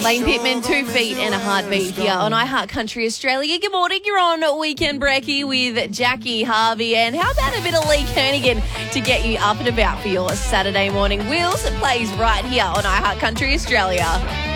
Lane Pittman, 2 feet and a heartbeat here on iHeart Country Australia. Good morning, you're on Weekend Brekkie with Jackie Harvey. And how about a bit of Lee Kernaghan to get you up and about for your Saturday morning wheels? It plays right here on iHeart Country Australia.